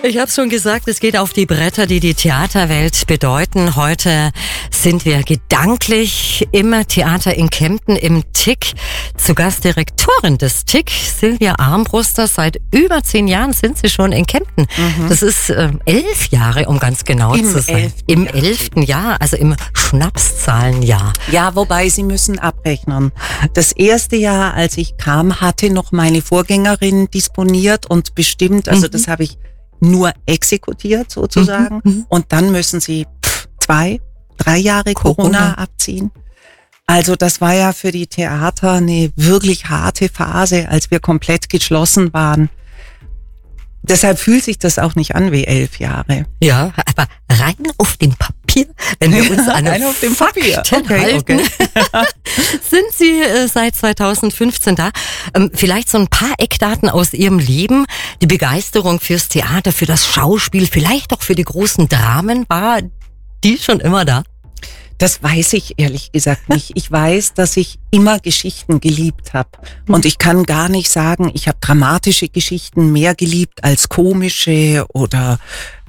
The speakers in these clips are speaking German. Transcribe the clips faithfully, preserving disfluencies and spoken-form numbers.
Ich habe schon gesagt, es geht auf die Bretter, die die Theaterwelt bedeuten. Heute sind wir gedanklich im Theater in Kempten im Tick. Zu Gast Direktorin des Tick, Silvia Armbruster. Seit über zehn Jahren sind Sie schon in Kempten. Mhm. Das ist äh, elf Jahre, um ganz genau Im zu sein. elften Im Jahr. elften Jahr, also im Schnapszahlenjahr. Ja, wobei Sie müssen abrechnen. Das erste Jahr, als ich kam, hatte noch meine Vorgängerin disponiert und bestimmt, also mhm. das habe ich nur exekutiert sozusagen. Mhm. Und dann müssen Sie pff, zwei, drei Jahre Corona. Corona abziehen. Also das war ja für die Theater eine wirklich harte Phase, als wir komplett geschlossen waren. Deshalb fühlt sich das auch nicht an wie elf Jahre. Ja, aber rein auf dem Papier, wenn wir uns an rein auf dem Papier okay, halten, okay. sind Sie äh, seit zweitausendfünfzehn da. Ähm, vielleicht so ein paar Eckdaten aus Ihrem Leben. Die Begeisterung fürs Theater, für das Schauspiel, vielleicht auch für die großen Dramen, war die schon immer da? Das weiß ich ehrlich gesagt nicht. Ich weiß, dass ich immer Geschichten geliebt habe. Und ich kann gar nicht sagen, ich habe dramatische Geschichten mehr geliebt als komische oder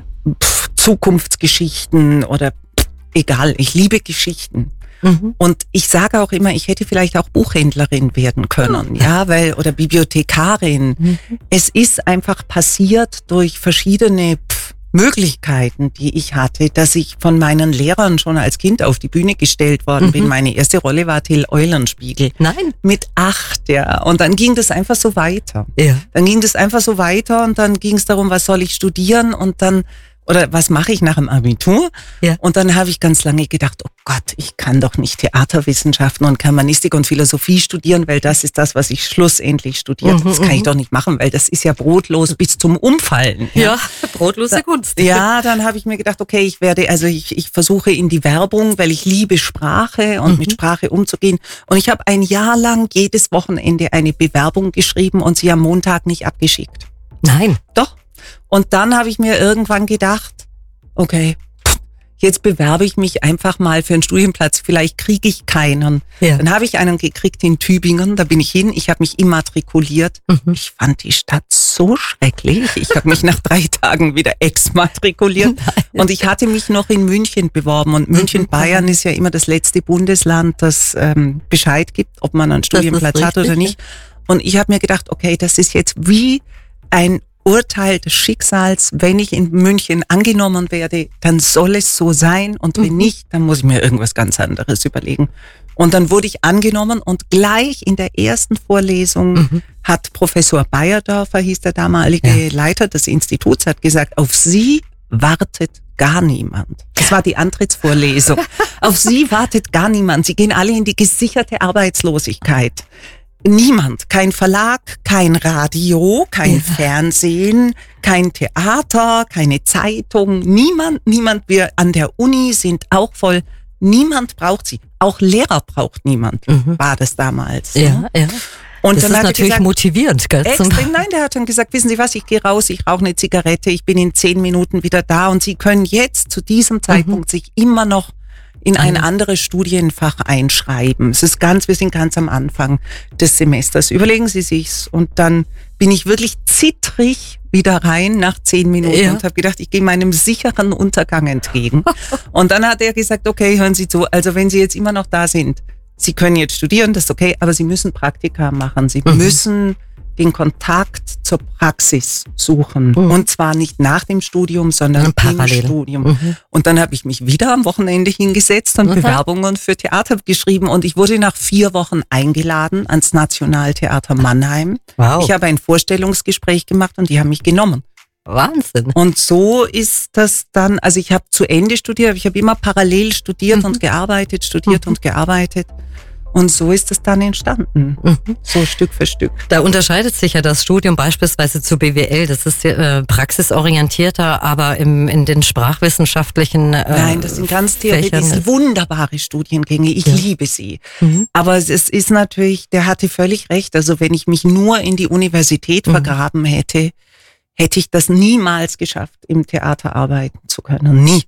pff, Zukunftsgeschichten oder pff, egal. Ich liebe Geschichten. Mhm. Und ich sage auch immer, ich hätte vielleicht auch Buchhändlerin werden können, ja, weil, oder Bibliothekarin. Mhm. Es ist einfach passiert durch verschiedene pff, Möglichkeiten, die ich hatte, dass ich von meinen Lehrern schon als Kind auf die Bühne gestellt worden mhm. bin. Meine erste Rolle war Till Eulenspiegel. Nein. Mit acht, ja. Und dann ging das einfach so weiter. Ja. Dann ging das einfach so weiter und dann ging es darum, was soll ich studieren und dann, oder was mache ich nach dem Abitur? Ja. Und dann habe ich ganz lange gedacht, oh Gott, ich kann doch nicht Theaterwissenschaften und Germanistik und Philosophie studieren, weil das ist das, was ich schlussendlich studiert. Mhm, das kann ich doch nicht machen, weil das ist ja brotlos bis zum Umfallen. Ja, ja, brotlose Kunst. Ja, dann habe ich mir gedacht, okay, ich werde, also ich, ich versuche in die Werbung, weil ich liebe Sprache und mhm. mit Sprache umzugehen. Und ich habe ein Jahr lang jedes Wochenende eine Bewerbung geschrieben und sie am Montag nicht abgeschickt. Nein. Doch. Und dann habe ich mir irgendwann gedacht, okay, jetzt bewerbe ich mich einfach mal für einen Studienplatz, vielleicht kriege ich keinen. Ja. Dann habe ich einen gekriegt in Tübingen, da bin ich hin, ich habe mich immatrikuliert. Mhm. Ich fand die Stadt so schrecklich. Ich habe mich nach drei Tagen wieder exmatrikuliert. Nein. Und ich hatte mich noch in München beworben. Und München-Bayern mhm. ist ja immer das letzte Bundesland, das ähm, Bescheid gibt, ob man einen Studienplatz richtig, hat oder nicht. Und ich habe mir gedacht, okay, das ist jetzt wie ein Urteil des Schicksals, wenn ich in München angenommen werde, dann soll es so sein und wenn mhm. nicht, dann muss ich mir irgendwas ganz anderes überlegen. Und dann wurde ich angenommen und gleich in der ersten Vorlesung mhm. hat Professor Bayerdorfer, hieß der damalige ja. Leiter des Instituts, hat gesagt, auf Sie wartet gar niemand. Das war die Antrittsvorlesung. Auf Sie wartet gar niemand. Sie gehen alle in die gesicherte Arbeitslosigkeit. Niemand, kein Verlag, kein Radio, kein ja. Fernsehen, kein Theater, keine Zeitung, niemand, niemand, wir an der Uni sind auch voll, niemand braucht sie, auch Lehrer braucht niemand, mhm. war das damals. Ja, ne? ja. Und das dann ist hat natürlich gesagt, motivierend, gell? Extrem, nein, der hat dann gesagt, wissen Sie was, ich gehe raus, ich rauche eine Zigarette, ich bin in zehn Minuten wieder da und Sie können jetzt zu diesem Zeitpunkt mhm. sich immer noch in ein anderes Studienfach einschreiben. Es ist ganz, wir sind ganz am Anfang des Semesters. Überlegen Sie sich's. Und dann bin ich wirklich zittrig wieder rein nach zehn Minuten ja. und habe gedacht, ich gehe meinem sicheren Untergang entgegen. Und dann hat er gesagt, okay, hören Sie zu, also wenn Sie jetzt immer noch da sind, Sie können jetzt studieren, das ist okay, aber Sie müssen Praktika machen. Sie mhm. müssen den Kontakt zur Praxis suchen. Mhm. Und zwar nicht nach dem Studium, sondern im Studium. Mhm. Und dann habe ich mich wieder am Wochenende hingesetzt und mhm. Bewerbungen für Theater geschrieben. Und ich wurde nach vier Wochen eingeladen ans Nationaltheater Mannheim. Wow. Ich habe ein Vorstellungsgespräch gemacht und die haben mich genommen. Wahnsinn. Und so ist das dann, also ich habe zu Ende studiert, ich habe immer parallel studiert mhm. und gearbeitet, studiert mhm. und gearbeitet. Und so ist es dann entstanden, mhm. so Stück für Stück. Da unterscheidet sich ja das Studium beispielsweise zu B W L. Das ist äh, praxisorientierter, aber im, in den sprachwissenschaftlichen äh, Nein, das sind ganz theoretisch wunderbare Studiengänge. Ich ja. liebe sie. Mhm. Aber es ist natürlich, der hatte völlig recht. Also wenn ich mich nur in die Universität mhm. vergraben hätte, hätte ich das niemals geschafft, im Theater arbeiten zu können. Nie.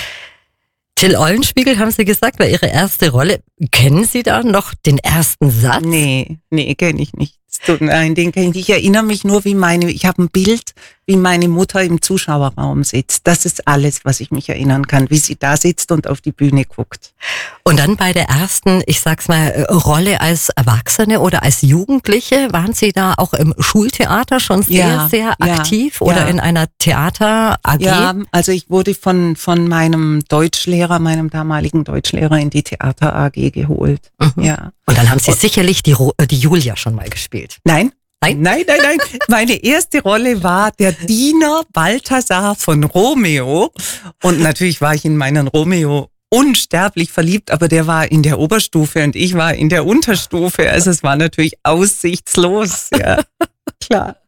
Till Eulenspiegel, haben Sie gesagt, war Ihre erste Rolle. Kennen Sie da noch den ersten Satz? Nee, nee, kenne ich nicht. Und nein, den kann ich, ich erinnere mich nur, wie meine, ich habe ein Bild, wie meine Mutter im Zuschauerraum sitzt. Das ist alles, was ich mich erinnern kann, wie sie da sitzt und auf die Bühne guckt. Und dann bei der ersten, ich sag's mal, Rolle als Erwachsene oder als Jugendliche, waren Sie da auch im Schultheater schon sehr, ja, sehr aktiv ja, oder ja. in einer Theater-A G? Ja, also ich wurde von, von meinem Deutschlehrer, meinem damaligen Deutschlehrer in die Theater-A G geholt. Mhm. Ja. Und dann haben Sie und, sicherlich die, die Julia schon mal gespielt. Nein. Nein, nein, nein, nein. Meine erste Rolle war der Diener Balthasar von Romeo. Und natürlich war ich in meinen Romeo unsterblich verliebt, aber der war in der Oberstufe und ich war in der Unterstufe. Also es war natürlich aussichtslos, ja, klar.